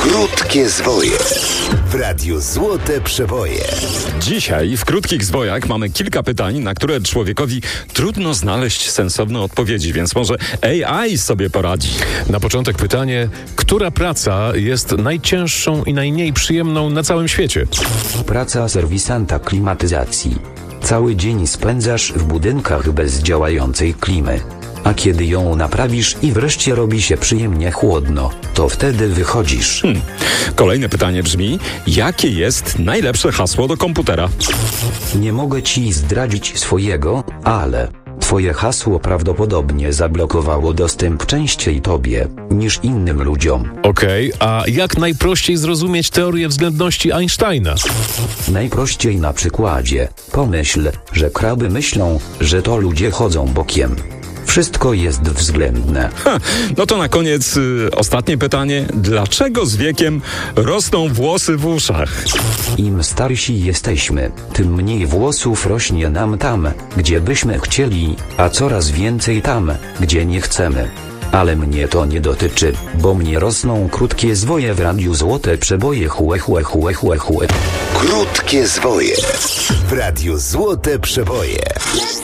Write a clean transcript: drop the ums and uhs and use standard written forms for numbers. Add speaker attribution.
Speaker 1: Krótkie zwoje w Radiu Złote Przeboje.
Speaker 2: Dzisiaj w Krótkich Zwojach mamy kilka pytań, na które człowiekowi trudno znaleźć sensowne odpowiedzi, więc może AI sobie poradzi.
Speaker 3: Na początek pytanie, która praca jest najcięższą i najmniej przyjemną na całym świecie?
Speaker 4: Praca serwisanta klimatyzacji. Cały dzień spędzasz w budynkach bez działającej klimy. A kiedy ją naprawisz i wreszcie robi się przyjemnie chłodno, to wtedy wychodzisz.
Speaker 2: Kolejne pytanie brzmi, jakie jest najlepsze hasło do komputera?
Speaker 4: Nie mogę ci zdradzić swojego, ale twoje hasło prawdopodobnie zablokowało dostęp częściej tobie niż innym ludziom.
Speaker 3: Okej, a jak najprościej zrozumieć teorię względności Einsteina?
Speaker 4: Najprościej na przykładzie. Pomyśl, że kraby myślą, że to ludzie chodzą bokiem. Wszystko jest względne.
Speaker 2: No to na koniec ostatnie pytanie. Dlaczego z wiekiem rosną włosy w uszach?
Speaker 4: Im starsi jesteśmy, tym mniej włosów rośnie nam tam, gdzie byśmy chcieli, a coraz więcej tam, gdzie nie chcemy. Ale mnie to nie dotyczy, bo mnie rosną krótkie zwoje w Radiu Złote Przeboje.
Speaker 1: Krótkie zwoje w Radiu Złote Przeboje.